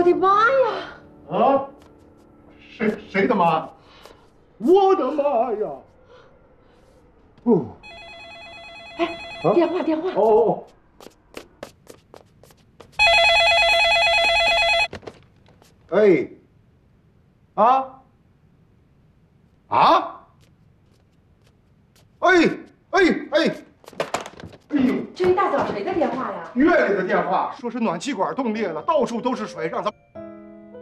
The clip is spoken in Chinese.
的妈呀！ 啊？谁的妈？我的妈呀！哦。 哎，电话。 哦。哎。啊？哎呦！ 这一大早谁的电话呀？ 院里的电话说是暖气管冻裂了，到处都是水，让他